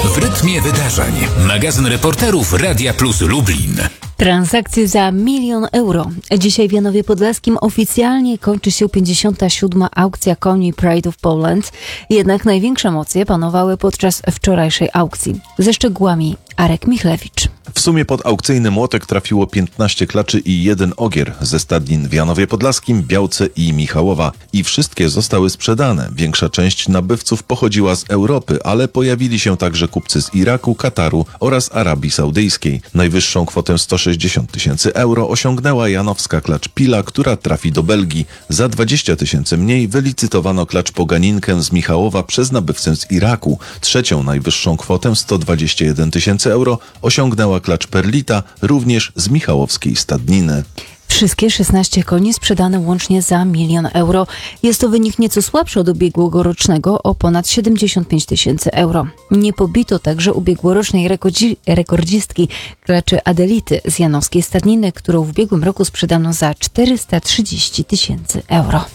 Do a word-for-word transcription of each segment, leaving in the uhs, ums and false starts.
W rytmie wydarzeń. Magazyn reporterów Radia Plus Lublin. Transakcje za milion euro. Dzisiaj w Janowie Podlaskim oficjalnie kończy się pięćdziesiąta siódma aukcja koni Pride of Poland. Jednak największe emocje panowały podczas wczorajszej aukcji. Ze szczegółami Arek Michlewicz. W sumie pod aukcyjny młotek trafiło piętnaście klaczy i jeden ogier ze stadnin w Janowie Podlaskim, Białce i Michałowa. I wszystkie zostały sprzedane. Większa część nabywców pochodziła z Europy, ale pojawili się także kupcy z Iraku, Kataru oraz Arabii Saudyjskiej. Najwyższą kwotę sto sześćdziesiąt tysięcy euro osiągnęła janowska klacz Pila, która trafi do Belgii. Za dwadzieścia tysięcy mniej wylicytowano klacz Poganinkę z Michałowa przez nabywcę z Iraku. Trzecią najwyższą kwotę sto dwadzieścia jeden tysięcy euro osiągnęła klacz Perlita, również z michałowskiej stadniny. Wszystkie szesnaście koni sprzedane łącznie za milion euro. Jest to wynik nieco słabszy od ubiegłorocznego o ponad siedemdziesiąt pięć tysięcy euro. Nie pobito także ubiegłorocznej rekordzi- rekordzistki klaczy Adelity z janowskiej stadniny, którą w ubiegłym roku sprzedano za czterysta trzydzieści tysięcy euro.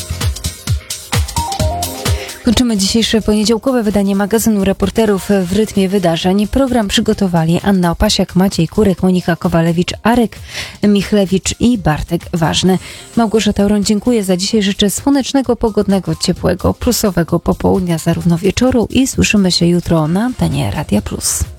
Kończymy dzisiejsze poniedziałkowe wydanie magazynu reporterów w rytmie wydarzeń. Program przygotowali Anna Opasiak, Maciej Kurek, Monika Kowalewicz, Arek Michlewicz i Bartek Ważny. Małgorzata Oroń, dziękuję za dzisiaj. Życzę słonecznego, pogodnego, ciepłego, plusowego popołudnia, zarówno wieczoru i słyszymy się jutro na antenie Radia Plus.